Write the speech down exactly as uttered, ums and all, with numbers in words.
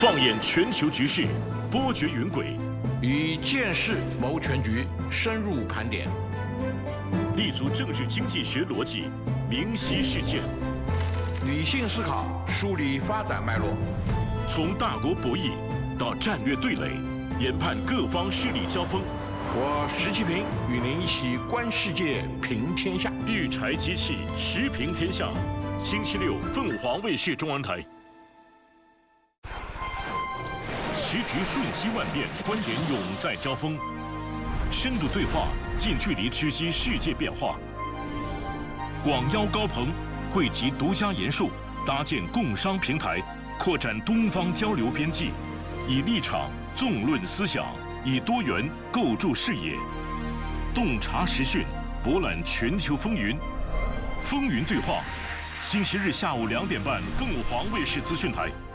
放眼全球局势，波谲云诡； 以见识谋全局，深入盘点； 立足政治经济学逻辑，明晰事件； 理性思考，梳理发展脉络； 从大国博弈到战略对垒，研判各方势力交锋。 我石其平与您一起观世界，评天下。 育才机器，时评天下。星期六，凤凰卫视中文台。时局瞬息万变，观点永在交锋，深度对话，近距离直击世界变化。广邀高朋，汇集独家研述，搭建共商平台，扩展东方交流边际，以立场纵论思想，以多元构筑视野，洞察时讯，博览全球风云。风云对话，星期日下午两点半，凤凰卫视资讯台。